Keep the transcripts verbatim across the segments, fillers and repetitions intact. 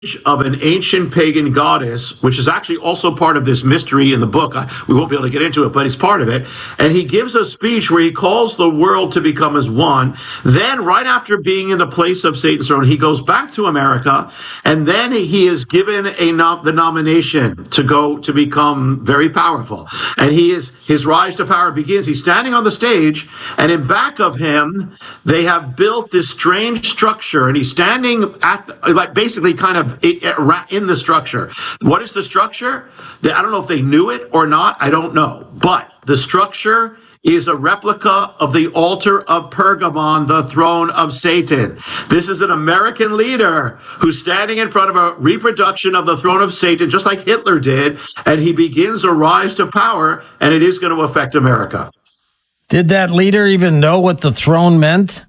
of an ancient pagan goddess, which is actually also part of this mystery in the book. I, we won't be able to get into it, but it's part of it. And he gives a speech where he calls the world to become as one. Then, right after being in the place of Satan's throne, he goes back to America, and then he is given a nom- the nomination to go to become very powerful. And he is his rise to power begins. He's standing on the stage, and in back of him, they have built this strange structure, and he's standing at the, like basically kind of in the structure. What is the structure? I don't know if they knew it or not. I don't know. But the structure is a replica of the altar of Pergamon, the throne of Satan. This is an American leader who's standing in front of a reproduction of the throne of Satan, just like Hitler did, and he begins a rise to power, and it is going to affect America. Did that leader even know what the throne meant?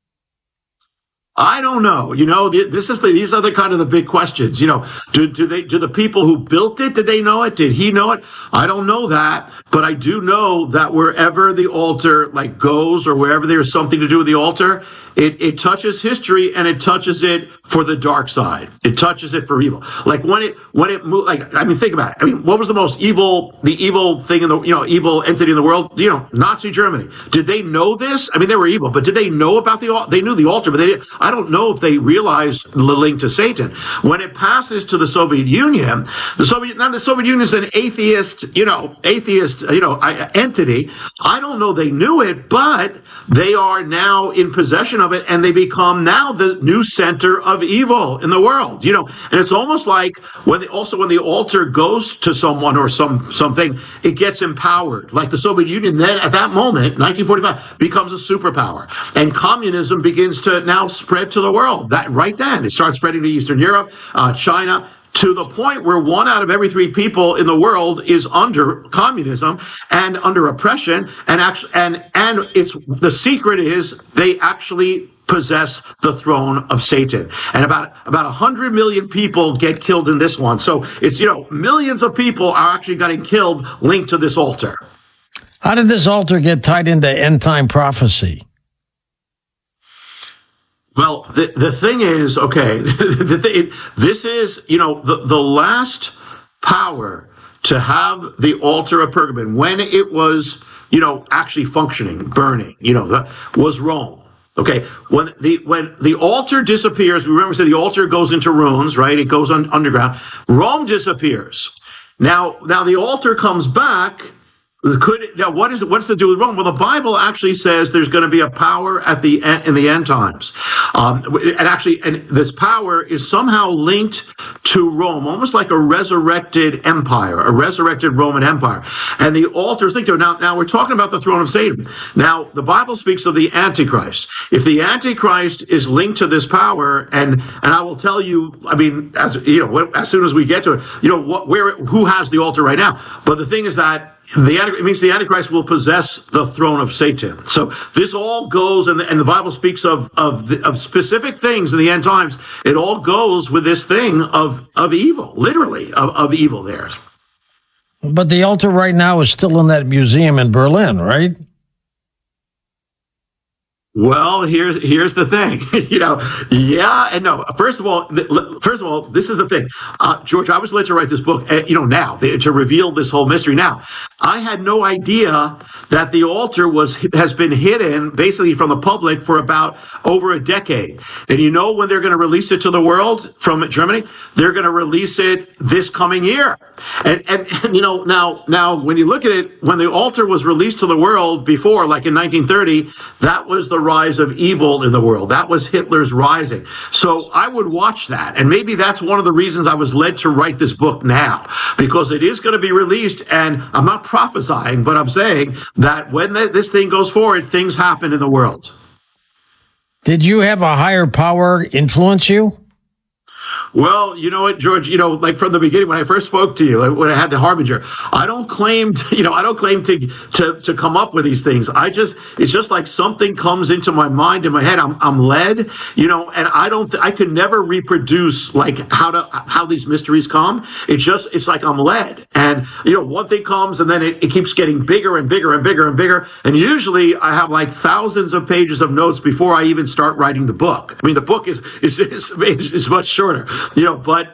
I don't know. You know, this is the, these are the kind of the big questions. You know, do, do they, do the people who built it, did they know it? Did he know it? I don't know that, but I do know that wherever the altar like goes or wherever there's something to do with the altar, it, it touches history and it touches it for the dark side. It touches it for evil. Like when it, when it moved, like, I mean, think about it. I mean, what was the most evil, the evil thing in the, you know, evil entity in the world? You know, Nazi Germany. Did they know this? I mean, they were evil, but did they know about the, they knew the altar, but they didn't. I don't know if they realized the link to Satan. When it passes to the Soviet Union, the Soviet, now the Soviet Union is an atheist, you know, atheist, you know, entity. I don't know they knew it, but they are now in possession of it, and they become now the new center of evil in the world, you know. And it's almost like when the, also when the altar goes to someone or some something, it gets empowered. Like the Soviet Union then at that moment, nineteen forty-five, becomes a superpower, and communism begins to now spread to the world. That right then, it starts spreading to Eastern Europe, uh, China, to the point where one out of every three people in the world is under communism and under oppression. And actually, and, and it's, the secret is they actually possess the throne of Satan. And about, about a hundred million people get killed in this one. So it's, you know, millions of people are actually getting killed linked to this altar. How did this altar get tied into end time prophecy? Well, the the thing is, okay, the thing, this is, you know, the, the last power to have the altar of Pergamon, when it was, you know, actually functioning, burning, you know, the, was Rome. Okay, when the when the altar disappears, remember we said the altar goes into ruins, right? It goes on, underground. Rome disappears. Now, now the altar comes back. Could now what is it? What's to do with Rome? Well, the Bible actually says there's going to be a power at the end, in the end times, um, and actually, and this power is somehow linked to Rome, almost like a resurrected empire, a resurrected Roman Empire, and the altar is linked to it. Now, now we're talking about the throne of Satan. Now, the Bible speaks of the Antichrist. If the Antichrist is linked to this power, and and I will tell you, I mean, as you know, as soon as we get to it, you know, what, where, who has the altar right now? But the thing is that. The, it means the Antichrist will possess the throne of Satan. So this all goes, and the, and the Bible speaks of of, the, of specific things in the end times. It all goes with this thing of of evil, literally of, of evil there. But the altar right now is still in that museum in Berlin, right? Well, here's here's the thing, you know, yeah and no. First of all, first of all, this is the thing, uh, George. I was led to write this book, uh, you know, now to reveal this whole mystery. Now, I had no idea that the altar was has been hidden basically from the public for about over a decade. And you know when they're going to release it to the world from Germany? They're going to release it this coming year. And, and and you know now now when you look at it, when the altar was released to the world before, like in nineteen thirty, that was the rise of evil in the world. That was Hitler's rising. So I would watch that. And maybe that's one of the reasons I was led to write this book now, because it is going to be released. And I'm not prophesying, but I'm saying that when this thing goes forward, things happen in the world. Did you have a higher power influence you? Well, you know what, George, you know, like from the beginning, when I first spoke to you, when I had the Harbinger, I don't claim to, you know, I don't claim to, to, to come up with these things. I just, it's just like something comes into my mind, in my head. I'm, I'm led, you know, and I don't, I could never reproduce like how to, how these mysteries come. It's just, it's like I'm led. And, you know, one thing comes and then it, it keeps getting bigger and bigger and bigger and bigger. And usually I have like thousands of pages of notes before I even start writing the book. I mean, the book is, is, is, is much shorter. you know, but